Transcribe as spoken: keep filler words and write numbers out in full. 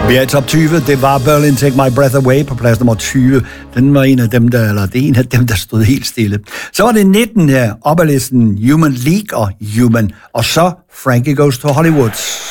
Vi er i top tyve. Det var Berlin Take My Breath Away på plads nummer tyve. Den var en af dem, der, eller det er en af dem, der stod helt stille. Så var det nitten her, op ad listen Human League og Human. Og så Frankie Goes to Hollywood.